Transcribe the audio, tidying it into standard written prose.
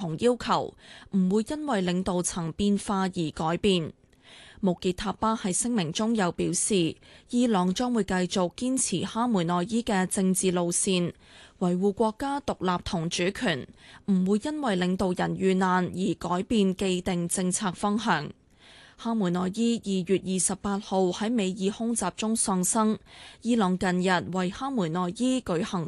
同要求，唔會因為領導層變化而改變。穆傑塔巴喺聲明中又表示，伊朗將會繼續堅持哈梅內伊嘅政治路線，維護國家獨立同主權，唔會因為領導人遇難而改變既定政策方向。哈梅內伊2月28號喺美爾空襲中喪生，伊朗近日為哈梅內伊舉行